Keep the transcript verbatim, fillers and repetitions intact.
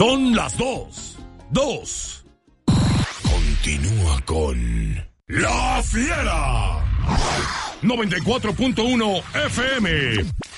Son las dos. Dos. Continúa con La Fiera. noventa y cuatro punto uno F M.